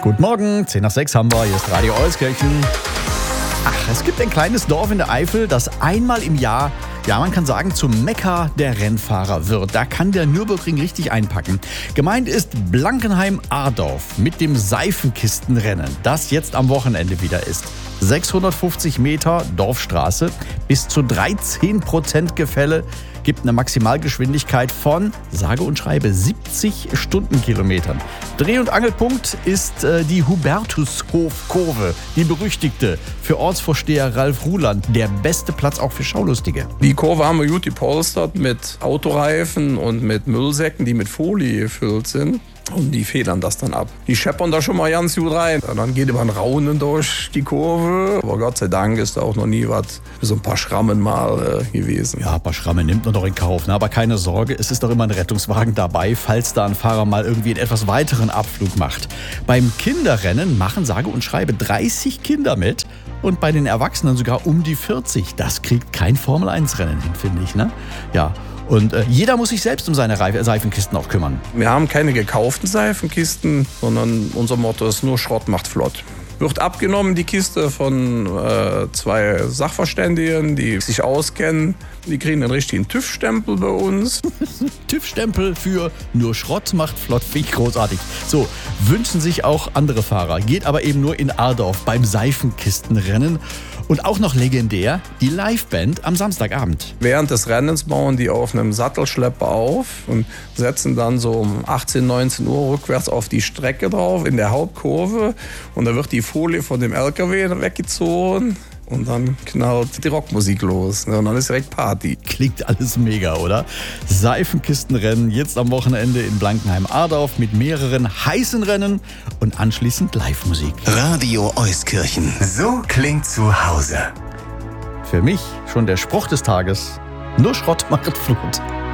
Guten Morgen, 10 nach 6 haben wir, hier ist Radio Euskirchen. Ach, es gibt ein kleines Dorf in der Eifel, das einmal im Jahr, ja man kann sagen, zum Mekka der Rennfahrer wird. Da kann der Nürburgring richtig einpacken. Gemeint ist Blankenheim-Ardorf mit dem Seifenkistenrennen, das jetzt am Wochenende wieder ist. 650 Meter Dorfstraße, bis zu 13% Gefälle, gibt eine Maximalgeschwindigkeit von, sage und schreibe, 70 Stundenkilometern. Dreh- und Angelpunkt ist die Hubertushofkurve, die berüchtigte, für Ortsvorsteher Ralf Ruland, der beste Platz auch für Schaulustige. Die Kurve haben wir gut gepolstert mit Autoreifen und mit Müllsäcken, die mit Folie gefüllt sind. Und die federn das dann ab. Die scheppern da schon mal ganz gut rein. Und dann geht immer ein Raunen durch die Kurve. Aber Gott sei Dank ist da auch noch nie was, so ein paar Schrammen mal gewesen. Ja, ein paar Schrammen nimmt man doch in Kauf. Ne? Aber keine Sorge, es ist doch immer ein Rettungswagen dabei, falls da ein Fahrer mal irgendwie einen etwas weiteren Abflug macht. Beim Kinderrennen machen sage und schreibe 30 Kinder mit. Und bei den Erwachsenen sogar um die 40. Das kriegt kein Formel-1-Rennen hin, finde ich. Ne? Ja. Und jeder muss sich selbst um seine Seifenkisten auch kümmern. Wir haben keine gekauften Seifenkisten, sondern unser Motto ist nur Schrott macht flott. Wird abgenommen, die Kiste, von 2 Sachverständigen, die sich auskennen. Die kriegen einen richtigen TÜV-Stempel bei uns. TÜV-Stempel für nur Schrott macht flott, finde ich großartig. So, wünschen sich auch andere Fahrer. Geht aber eben nur in Ardorf beim Seifenkistenrennen. Und auch noch legendär, die Liveband am Samstagabend. Während des Rennens bauen die auf einem Sattelschlepper auf und setzen dann so um 18, 19 Uhr rückwärts auf die Strecke drauf in der Hauptkurve. Und da wird die Folie von dem LKW weggezogen. Und dann knallt die Rockmusik los. Und dann ist direkt Party. Klingt alles mega, oder? Seifenkistenrennen jetzt am Wochenende in Blankenheim-Ardorf mit mehreren heißen Rennen und anschließend Live-Musik. Radio Euskirchen. So klingt zu Hause. Für mich schon der Spruch des Tages: Nur Schrott macht flott.